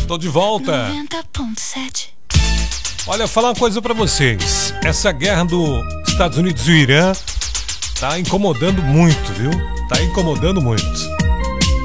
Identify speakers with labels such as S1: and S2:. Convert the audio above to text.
S1: Tô de volta.
S2: 90.7.
S1: Olha, falar uma coisa pra vocês. Essa guerra dos Estados Unidos e o Irã tá incomodando muito, viu? Tá incomodando muito.